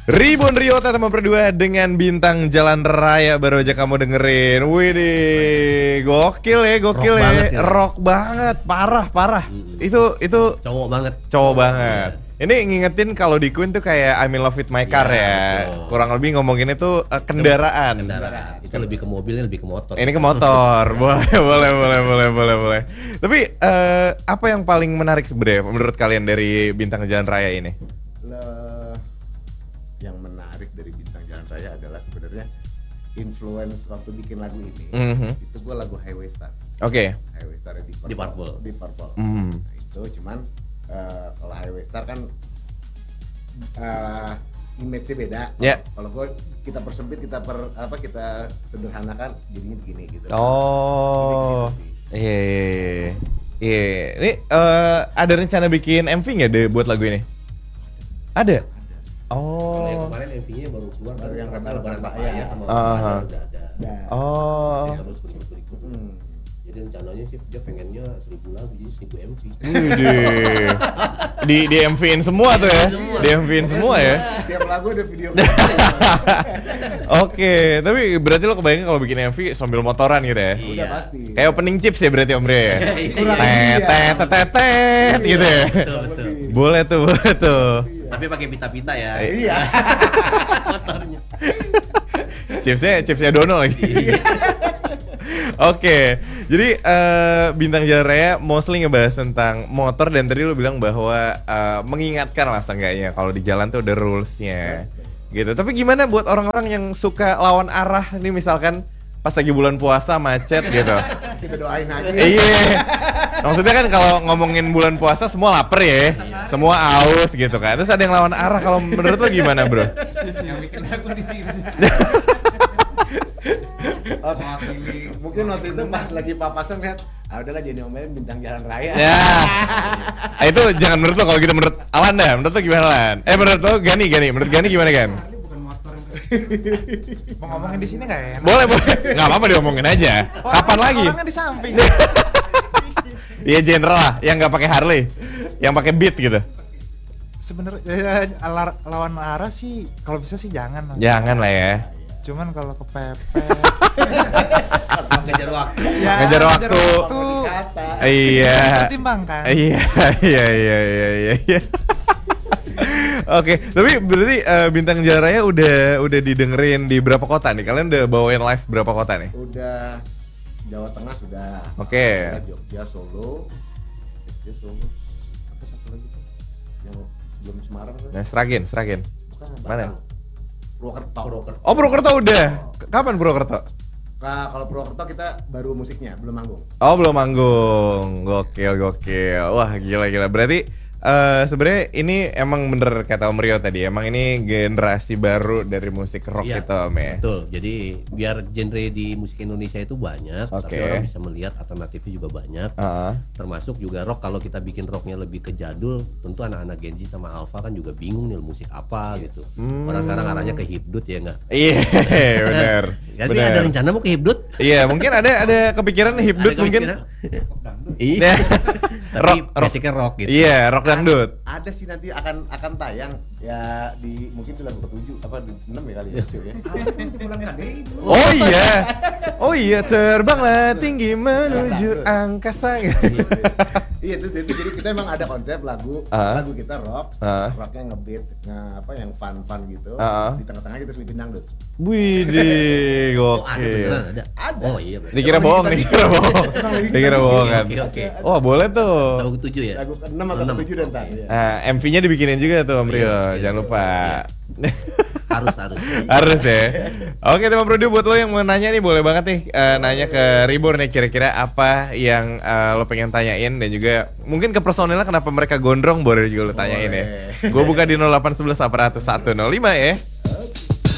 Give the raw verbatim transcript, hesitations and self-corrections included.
Ribon Ryota teman berdua dengan Bintang Jalan Raya baru aja kamu dengerin. Widih, gokil ya, gokil rock ya. banget ya. Rock banget, parah, parah. Hmm. Itu itu Cowok banget. cowok banget. Ini ngingetin kalau di Queen tuh kayak I'm in love with my car Ya, ya. betul. Kurang lebih ngomongin itu uh, kendaraan. Kendaraan. Itu lebih ke mobil, ini lebih ke motor. Ini ke motor. boleh, boleh, boleh, boleh, boleh, boleh. Tapi uh, apa yang paling menarik sebenarnya menurut kalian dari Bintang Jalan Raya ini? Le- yang menarik dari Bintang Jalan Raya adalah sebenarnya influence waktu bikin lagu ini. Mhm. Itu gue lagu Highway Star. Oke. Highway Star di Purple. Di Purple. Di Purple. Mhm. Nah, itu cuman eh, kalau Highway Star kan eh, image-nya beda. Ya. Kalau gue kita persempit, kita per apa kita sederhanakan jadinya begini gitu. Oh. Lebih ke situ sih. Iya. Iya. Iya. Ini eh, ada rencana bikin M V nggak deh buat lagu ini? Ada. Ada. Kalau yang Oh. kemarin M V-nya baru keluar Baru yang karena Rebel lebaran Tanpa Papaya Ayah. sama Aha. Lebaran udah ada. Nah, Oh. Terus berikut-berikut. hmm. Jadi rencananya sih dia pengennya seribu lagu, jadi seribu M V. Widih. Di di M V-in semua tuh ya. Semua. Di M V-in semua ya. Tiap lagu ada video. Oke, tapi berarti lo kebayang kalau bikin M V sambil motoran gitu ya? Iya. Udah pasti. Kayak opening chips ya berarti Om Rio ya? Kurang Tet lebih ya. tet tet tet tet gitu ya? Betul, betul. Boleh tuh, boleh tuh. Tapi pakai pita-pita ya. Iya. Motornya. Chipsnya, chipsnya Dono lagi. Oke, jadi eh, Bintang Jalan Raya mostly ngebahas tentang motor dan tadi lu bilang bahwa eh, mengingatkan lah seenggaknya kalau di jalan tuh ada rules-nya gitu. Tapi gimana buat orang-orang yang suka lawan arah nih misalkan pas lagi bulan puasa macet gitu? Kita doain aja. Iya, maksudnya kan kalau ngomongin bulan puasa semua lapar ya, semua aus gitu kan. Terus ada yang lawan arah, kalau menurut lo gimana bro? Yang bikin aku di sini. Oh, mungkin waktu itu pas lagi papasan kan, ah udahlah jadi omelin Bintang Jalan Raya. Ya, Ah, itu jangan menurut lo, kalau gitu menurut Alan dah. Menurut lo gimana Lan? Eh menurut lo Gani, Gani, menurut Gani gimana Gan? Ini bukan motor. Mau ngomongin di sini nggak ya? Boleh, boleh. Nggak apa-apa diomongin aja. Kapan lagi? Orangnya di samping. Iya general lah, yang nggak pakai Harley, yang pakai Beat gitu. Sebenarnya eh, lar- lawan arah sih kalau bisa sih jangan lah. Jangan lah ya. Cuman kalau kepepet Ngejar waktu. ya Ngejar waktu. Kata. Iya. pertimbangkan. Iya, iya, iya, iya, iya, iya. Oke, tapi berarti eh, Bintang Jalan Raya udah udah didengerin di berapa kota nih? Kalian udah bawain live berapa kota nih? Udah Jawa Tengah sudah. Oke. Udah Jogja, Solo. Jogja, Solo. Apa satu lagi tuh? Yang belum Semarang tuh. Nah, Sragen, Sragen. Bukan, Mana? Purwokerto. Purwokerto. Oh, Purwokerto udah. K- Kapan Purwokerto? Nah, kalau Purwokerto kita baru musiknya, belum manggung. Oh, belum manggung. Gokil, gokil. Wah, gila, gila. Berarti eh sebenarnya ini emang bener kata Om Rio tadi. Emang ini generasi baru dari musik rock Iya, itu Om ya. Betul. Jadi biar genre di musik Indonesia itu banyak, Oke. tapi orang bisa melihat alternatifnya juga banyak. Heeh. Termasuk juga rock, kalau kita bikin rocknya lebih ke jadul, tentu anak-anak Gen Z sama Alpha kan juga bingung nih musik apa gitu. Hmm. Orang sekarang arahnya ke hipdut ya enggak? Iya, benar. Jadi Benar. ada rencana mau ke hipdut? Iya, mungkin ada ada kepikiran hipdut Ada mungkin. kepikiran? Iya. Tapi rock, rock. basicnya rock gitu. Iya, rock dangdut. Ada sih nanti akan akan tayang ya di mungkin di lagu ketujuh apa di enam ya kali ya. ya. Oh iya. Oh iya, terbanglah tinggi menuju angkasa. Iya itu, itu jadi kita emang ada konsep lagu Ah. lagu kita rock, Ah. rocknya ngebeat, nge apa yang fun fun gitu. Ah. Di tengah-tengah kita selipin dangdut. Widih, Oh, ada gokil. beneran ada. Ada. Oh iya berarti. Dikira bohong, dikira bohong. Dikira bohong kan. Oke, oke. Wah, boleh tuh. Lagu ketujuh ya? Lagu ke-enam atau Enam. ke-tujuh dan ntar. Oke. ya. Nah, M V-nya dibikinin juga tuh Om Iya, Rio, iya. jangan lupa. Harus harus. Harus ya. Oke, teman Produ, buat lo yang mau nanya nih boleh banget nih eh, nanya ke Ribor nih kira-kira apa yang eh, lo pengen tanyain dan juga mungkin ke personilnya kenapa mereka gondrong boleh juga lo tanyain ya. Boleh. Gue buka di nol delapan satu satu delapan nol satu nol lima ya.